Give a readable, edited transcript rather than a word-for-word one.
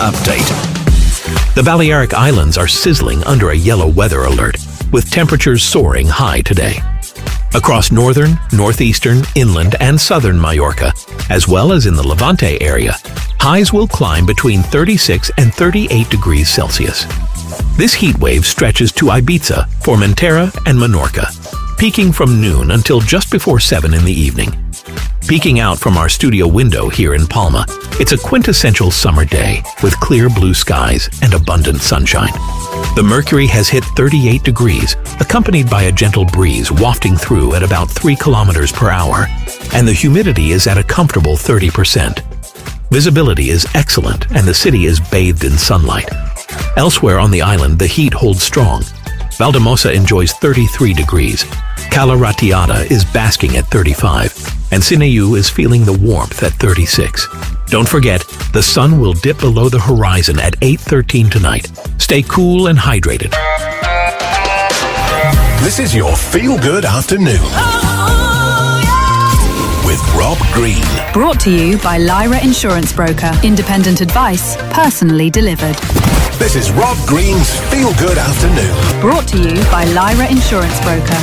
update. The Balearic Islands are sizzling under a yellow weather alert, with temperatures soaring high today. Across northern, northeastern, inland, and southern Majorca, as well as in the Levante area, highs will climb between 36 and 38 degrees Celsius. This heat wave stretches to Ibiza, Formentera, and Menorca, peaking from noon until just before 7 in the evening. Peeking out from our studio window here in Palma, it's a quintessential summer day with clear blue skies and abundant sunshine. The mercury has hit 38 degrees, accompanied by a gentle breeze wafting through at about 3 kilometers per hour, and the humidity is at a comfortable 30%. Visibility is excellent and the city is bathed in sunlight. Elsewhere on the island, the heat holds strong. Valdemosa enjoys 33 degrees, Cala Ratiada is basking at 35, and Sineu is feeling the warmth at 36. Don't forget, the sun will dip below the horizon at 8:13 tonight. Stay cool and hydrated. This is your feel-good afternoon with Rob Green. Brought to you by Lyra Insurance Broker. Independent advice, personally delivered. This is Rob Green's Feel Good Afternoon. Brought to you by Lyra Insurance Broker.